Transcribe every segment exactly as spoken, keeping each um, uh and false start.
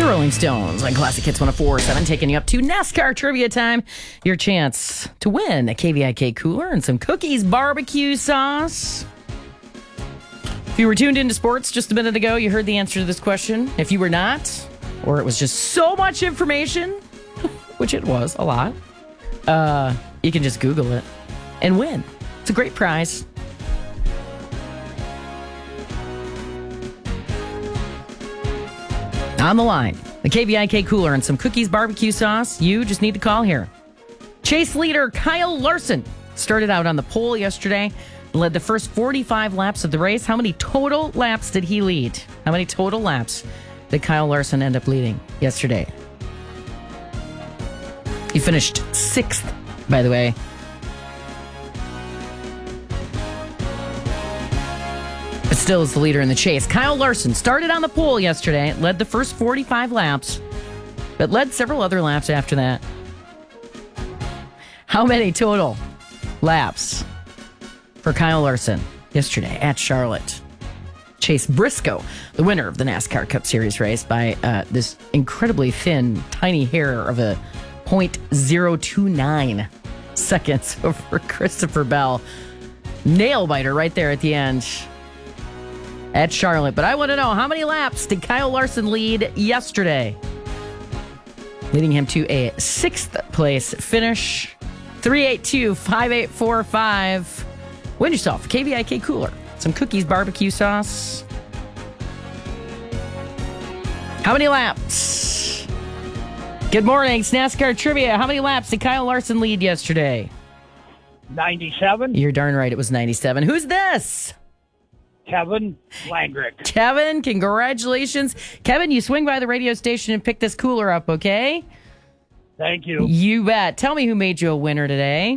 The Rolling Stones on Classic Hits one oh four point seven, taking you up to NASCAR trivia time. Your chance to win a K V I K cooler and some Cookies barbecue sauce. If you were tuned into sports just a minute ago, you heard the answer to this question. If you were not, or it was just so much information, which it was a lot, uh, you can just Google it and win. It's a great prize. On the line, the K V I K cooler and some Cookies barbecue sauce. You just need to call here. Chase leader Kyle Larson started out on the pole yesterday, led the first forty-five laps of the race. How many total laps did he lead? How many total laps did Kyle Larson end up leading yesterday? He finished sixth, by the way. But still is the leader in the chase. Kyle Larson started on the pole yesterday, led the first forty-five laps, but led several other laps after that. How many total laps for Kyle Larson yesterday at Charlotte? Chase Briscoe, the winner of the NASCAR Cup Series race, by uh, this incredibly thin, tiny hair of a point zero two nine seconds over Christopher Bell. Nail biter right there at the end at Charlotte. But I want to know, how many laps did Kyle Larson lead yesterday? Leading him to a sixth place finish. three eight two, five eight four five. Win yourself a K V I K cooler, some Cookies barbecue sauce. How many laps? Good morning, it's NASCAR trivia. How many laps did Kyle Larson lead yesterday? ninety-seven. You're darn right, it was ninety-seven. Who's this? Kevin Langrick. Kevin, congratulations. Kevin, you swing by the radio station and pick this cooler up, okay? Thank you. You bet. Tell me who made you a winner today.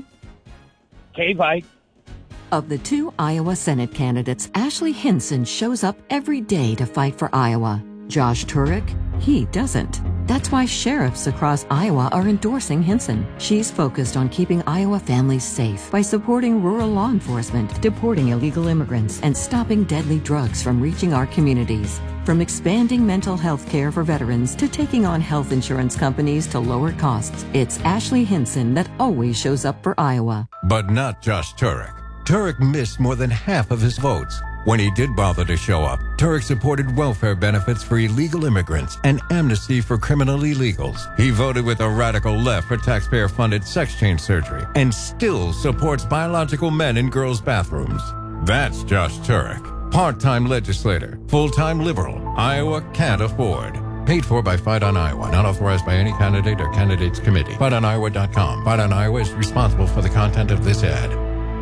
K-Vite. Of the two Iowa Senate candidates, Ashley Hinson shows up every day to fight for Iowa. Josh Turek, he doesn't. That's why sheriffs across Iowa are endorsing Hinson. She's focused on keeping Iowa families safe by supporting rural law enforcement, deporting illegal immigrants, and stopping deadly drugs from reaching our communities. From expanding mental health care for veterans to taking on health insurance companies to lower costs, it's Ashley Hinson that always shows up for Iowa. But not Josh Turek. Turek missed more than half of his votes. When he did bother to show up, Turek supported welfare benefits for illegal immigrants and amnesty for criminal illegals. He voted with the radical left for taxpayer-funded sex change surgery and still supports biological men in girls' bathrooms. That's Josh Turek. Part-time legislator, full-time liberal, Iowa can't afford. Paid for by Fight on Iowa, not authorized by any candidate or candidates committee. fight on iowa dot com. Fight on Iowa is responsible for the content of this ad.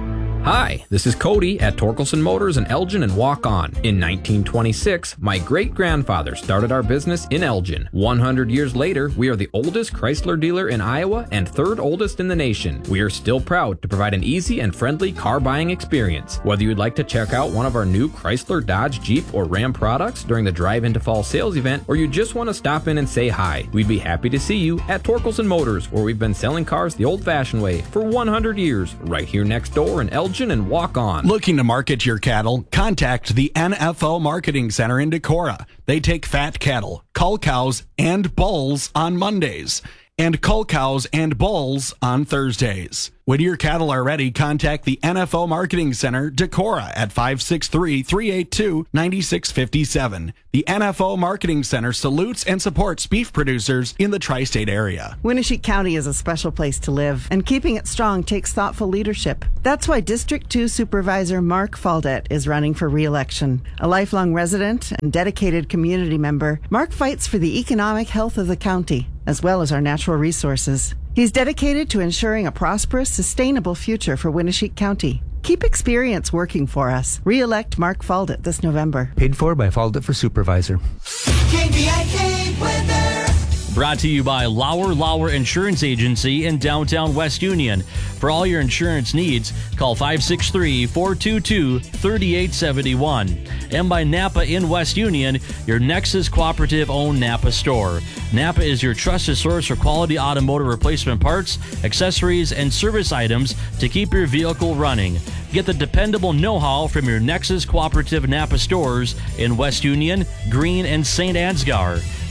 Hi, this is Cody at Torkelson Motors in Elgin and Walk On. In nineteen twenty-six, my great-grandfather started our business in Elgin. one hundred years later, we are the oldest Chrysler dealer in Iowa and third oldest in the nation. We are still proud to provide an easy and friendly car buying experience. Whether you'd like to check out one of our new Chrysler, Dodge, Jeep, or Ram products during the Drive Into Fall sales event, or you just want to stop in and say hi, we'd be happy to see you at Torkelson Motors, where we've been selling cars the old-fashioned way for one hundred years, right here next door in Elgin and Walk On. Looking to market your cattle? Contact the N F L Marketing Center in Decorah. They take fat cattle, cull cows, and bulls on Mondays, and cull cows and bulls on Thursdays. When your cattle are ready, contact the N F O Marketing Center, Decorah, at five six three, three eight two, nine six five seven. The N F O Marketing Center salutes and supports beef producers in the tri-state area. Winneshiek County is a special place to live, and keeping it strong takes thoughtful leadership. That's why District two Supervisor Mark Faldet is running for re-election. A lifelong resident and dedicated community member, Mark fights for the economic health of the county, as well as our natural resources. He's dedicated to ensuring a prosperous, sustainable future for Winneshiek County. Keep experience working for us. Re-elect Mark Faldet this November. Paid for by Faldet for Supervisor. K V I K weather. Brought to you by Lauer Lauer Insurance Agency in downtown West Union. For all your insurance needs, call five six three, four two two, three eight seven one. And by Napa in West Union, your Nexus Cooperative-owned Napa store. Napa is your trusted source for quality automotive replacement parts, accessories, and service items to keep your vehicle running. Get the dependable know-how from your Nexus Cooperative Napa stores in West Union, Greene, and Saint Ansgar.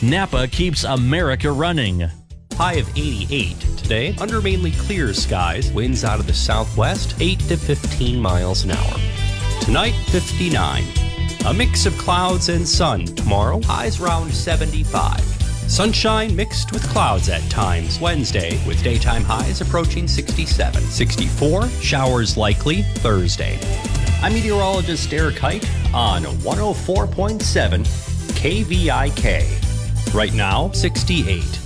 Napa keeps America running. High of eighty-eight today, under mainly clear skies, winds out of the southwest, eight to fifteen miles an hour. Tonight, fifty-nine. A mix of clouds and sun tomorrow, highs around seventy-five. Sunshine mixed with clouds at times Wednesday, with daytime highs approaching sixty-seven. sixty-four, showers likely Thursday. I'm meteorologist Eric Hike on one oh four point seven K V I K. Right now, sixty-eight.